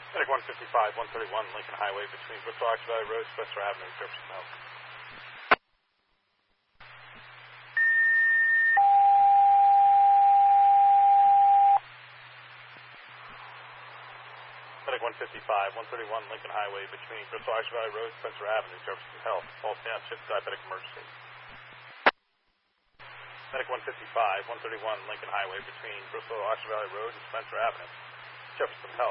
Medic 155, 131 Lincoln Highway between Bristol Ox Valley Road, Spencer Avenue, Jefferson Health. Medic 155, 131 Lincoln Highway between Bristol Ox Valley Road, Spencer Avenue, Jefferson Health. Falls Township, diabetic emergency. Medic 155, 131 Lincoln Highway between Bristol Ox Valley Road and Spencer Avenue, Jefferson Health.